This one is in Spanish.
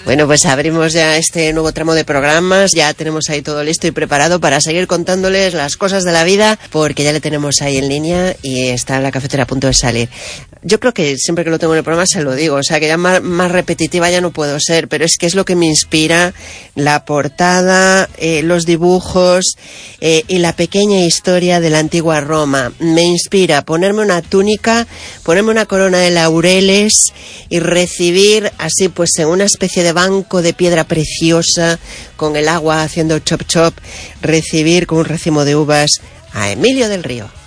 Bueno, pues abrimos ya este nuevo tramo de programas, ya tenemos ahí todo listo y preparado para seguir contándoles las cosas de la vida, porque ya le tenemos ahí en línea y está en la cafetera a punto de salir. Yo creo que siempre que lo tengo en el programa se lo digo, o sea que ya más repetitiva ya no puedo ser, pero es que es lo que me inspira, la portada, los dibujos y la pequeña historia de la antigua Roma. Me inspira ponerme una túnica, ponerme una corona de laureles y recibir así pues en una especie de banco de piedra preciosa, con el agua haciendo chop chop, recibir con un racimo de uvas a Emilio del Río.